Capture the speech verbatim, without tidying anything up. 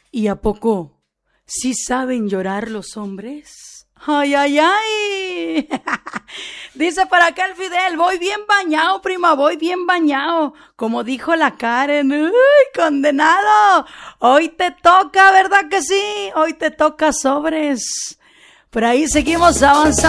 ¿Y a poco sí saben llorar los hombres? ¡Ay, ay, ay! Dice para acá el Fidel, voy bien bañado, prima, voy bien bañado. Como dijo la Karen, ¡uy, condenado! Hoy te toca, ¿verdad que sí? Hoy te toca sobres. Por ahí seguimos avanzando.